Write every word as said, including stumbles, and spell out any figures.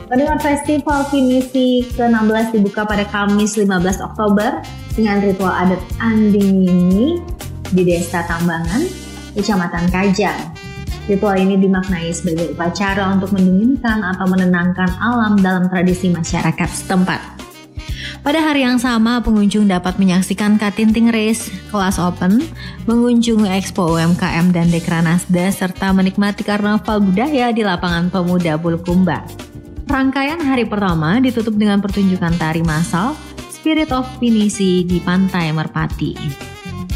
Pendengar, Festival Pinisi ke enam belas dibuka pada Kamis lima belas Oktober dengan ritual adat Andingini di Desa Tambangan, Kecamatan Kajang. Ritual ini dimaknai sebagai upacara untuk mendinginkan atau menenangkan alam dalam tradisi masyarakat setempat. Pada hari yang sama, pengunjung dapat menyaksikan Katinting Race kelas open, mengunjungi Expo U M K M dan Dekranasda, serta menikmati karnaval budaya di lapangan pemuda Bulukumba. Rangkaian hari pertama ditutup dengan pertunjukan tari massal Spirit of Pinisi di Pantai Merpati.